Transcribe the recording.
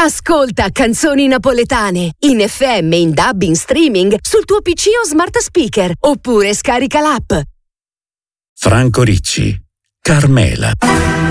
Ascolta Canzoni Napoletane in FM, in DAB, in streaming sul tuo PC o smart speaker oppure scarica l'app. Franco Ricci, Carmela.